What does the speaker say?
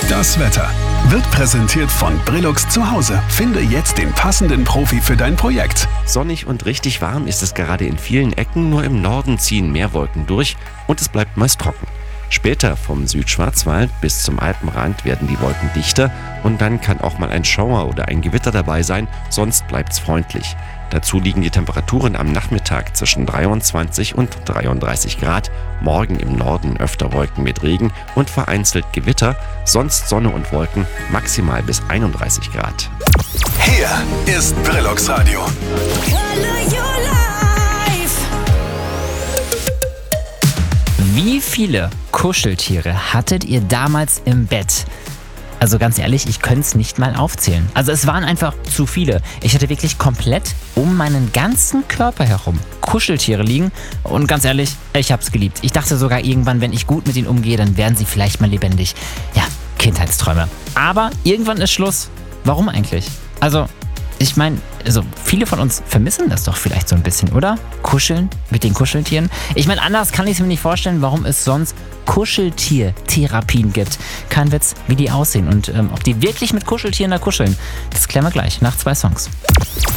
Das Wetter wird präsentiert von Brillux zu Hause. Finde jetzt den passenden Profi für dein Projekt. Sonnig und richtig warm ist es gerade in vielen Ecken, nur im Norden ziehen mehr Wolken durch und es bleibt meist trocken. Später vom Südschwarzwald bis zum Alpenrand werden die Wolken dichter und dann kann auch mal ein Schauer oder ein Gewitter dabei sein, sonst bleibt's freundlich. Dazu liegen die Temperaturen am Nachmittag zwischen 23 und 33 Grad, morgen im Norden öfter Wolken mit Regen und vereinzelt Gewitter, sonst Sonne und Wolken, maximal bis 31 Grad. Hier ist Brillux Radio. Wie viele Kuscheltiere hattet ihr damals im Bett? Also ganz ehrlich, ich könnte es nicht mal aufzählen. Also es waren einfach zu viele. Ich hatte wirklich komplett um meinen ganzen Körper herum Kuscheltiere liegen. Und ganz ehrlich, ich hab's geliebt. Ich dachte sogar irgendwann, wenn ich gut mit ihnen umgehe, dann werden sie vielleicht mal lebendig. Ja, Kindheitsträume. Aber irgendwann ist Schluss. Warum eigentlich? Also, ich meine, viele von uns vermissen das doch vielleicht so ein bisschen, oder? Kuscheln mit den Kuscheltieren. Ich meine, anders kann ich es mir nicht vorstellen, warum es sonst Kuscheltier-Therapien gibt. Kein Witz, wie die aussehen und ob die wirklich mit Kuscheltieren da kuscheln. Das klären wir gleich nach 2 Songs.